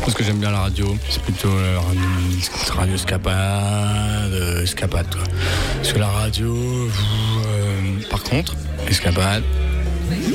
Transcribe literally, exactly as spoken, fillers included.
Parce que j'aime bien la radio, c'est plutôt euh, radio escapade, euh, escapade quoi. Parce que la radio, euh, par contre, escapade.